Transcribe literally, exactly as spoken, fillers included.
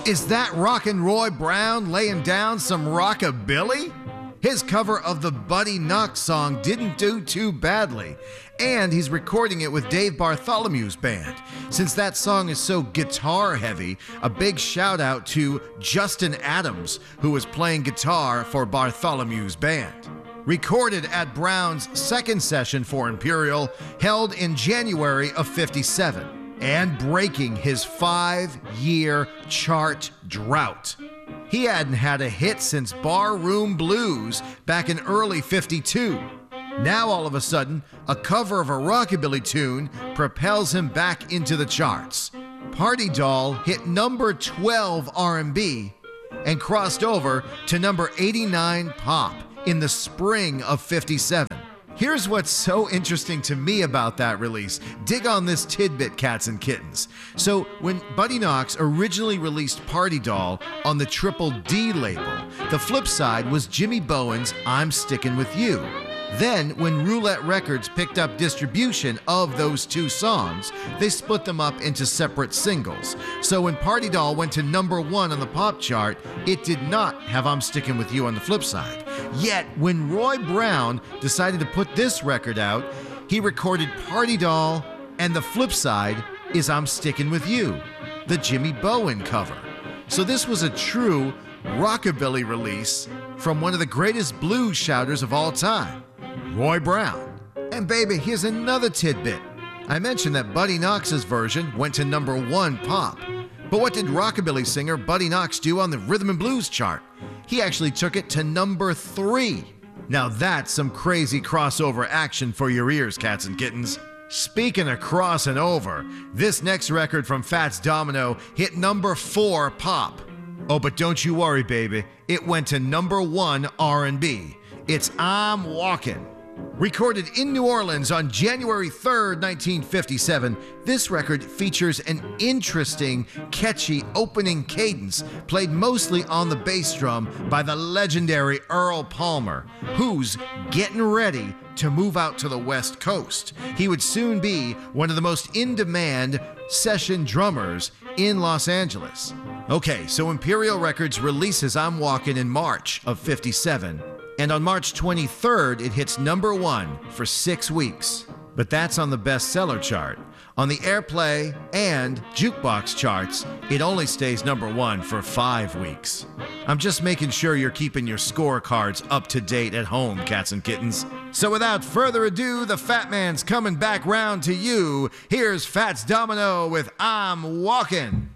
Is that Rockin' Roy Brown laying down some rockabilly? His cover of the Buddy Knox song didn't do too badly, and he's recording it with Dave Bartholomew's band. Since that song is so guitar-heavy, a big shout-out to Justin Adams, who was playing guitar for Bartholomew's band. Recorded at Brown's second session for Imperial, held in January of fifty-seven. And breaking his five-year chart drought. He hadn't had a hit since Barroom Blues back in early fifty-two. Now all of a sudden, a cover of a rockabilly tune propels him back into the charts. Party Doll hit number twelve R and B and crossed over to number eighty-nine pop in the spring of fifty-seven. Here's what's so interesting to me about that release. Dig on this tidbit, cats and kittens. So, when Buddy Knox originally released Party Doll on the Triple D label, the flip side was Jimmy Bowen's I'm Stickin' With You. Then, when Roulette Records picked up distribution of those two songs, they split them up into separate singles. So when Party Doll went to number one on the pop chart, it did not have I'm Stickin' With You on the flip side. Yet, when Roy Brown decided to put this record out, he recorded Party Doll, and the flip side is I'm Stickin' With You, the Jimmy Bowen cover. So this was a true rockabilly release from one of the greatest blues shouters of all time, Roy Brown. And baby, here's another tidbit. I mentioned that Buddy Knox's version went to number one pop. But what did rockabilly singer Buddy Knox do on the Rhythm and Blues chart? He actually took it to number three. Now that's some crazy crossover action for your ears, cats and kittens. Speaking of crossing over, this next record from Fats Domino hit number four pop. Oh, but don't you worry, baby. It went to number one R and B. It's I'm Walkin'. Recorded in New Orleans on January third, nineteen fifty-seven, this record features an interesting, catchy opening cadence played mostly on the bass drum by the legendary Earl Palmer, who's getting ready to move out to the West Coast. He would soon be one of the most in-demand session drummers in Los Angeles. Okay, so Imperial Records releases I'm Walkin' in March of fifty-seven. And on March twenty-third, it hits number one for six weeks. But that's on the bestseller chart. On the Airplay and Jukebox charts, it only stays number one for five weeks. I'm just making sure you're keeping your scorecards up to date at home, cats and kittens. So without further ado, the Fat Man's coming back round to you. Here's Fats Domino with I'm Walkin'.